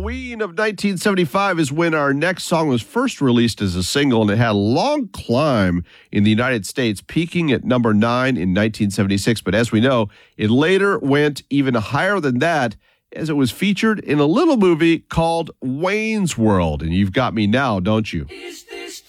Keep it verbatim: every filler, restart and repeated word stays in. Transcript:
Halloween of nineteen seventy-five is when our next song was first released as a single, and it had a long climb in the United States, peaking at number nine in nineteen seventy-six. But as we know, it later went even higher than that, as it was featured in a little movie called Wayne's World. And you've got me now, don't you? Is this